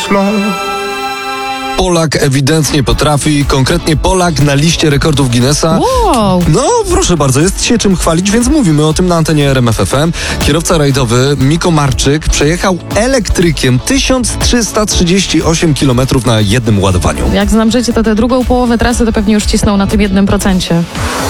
slow. Polak ewidentnie potrafi, konkretnie Polak na liście rekordów Guinnessa. Wow. No, proszę bardzo, jest się czym chwalić, więc mówimy o tym na antenie RMF FM. Kierowca rajdowy Miko Marczyk przejechał elektrykiem 1338 km na jednym ładowaniu. Jak znam życie, to tę drugą połowę trasy to pewnie już cisnął na tym 1%.